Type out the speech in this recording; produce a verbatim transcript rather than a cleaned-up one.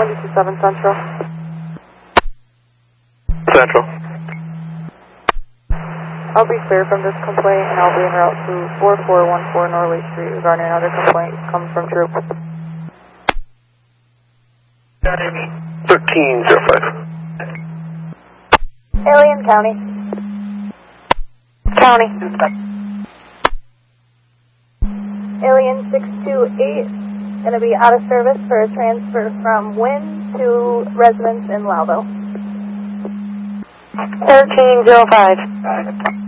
one two seven Central. Central. I'll be clear from this complaint and I'll be en route to four four one four Norway Street regarding another complaint coming from Troop. thirteen oh five. Alien County. County. Alien six two eight, going to be out of service for a transfer from Wynn to residence in Lalville. thirteen oh five.